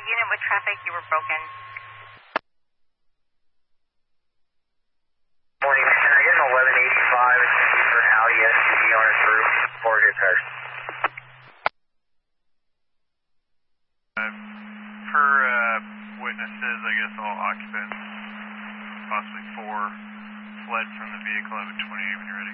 unit with traffic, you were broken. Morning, Mr. Getting 1185. It's going to be for an Audi SUV on its roof. Forward his tires. Per witnesses, I guess all occupants, possibly 4, fled from the vehicle at 28 when you're ready.